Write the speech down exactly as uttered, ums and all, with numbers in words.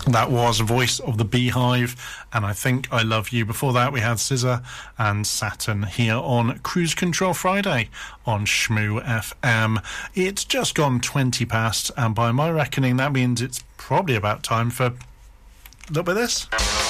That was Voice of the Beehive, and I Think I Love You. Before that, we had Scissor and Saturn here on Cruise Control Friday on Shmoo F M. It's just gone twenty past, and by my reckoning, that means it's probably about time for a little bit of this.